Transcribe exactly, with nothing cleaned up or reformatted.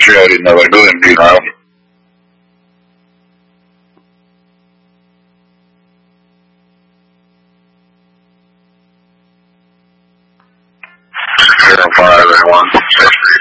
sure I didn't know what doing, you know. Zero five eight one.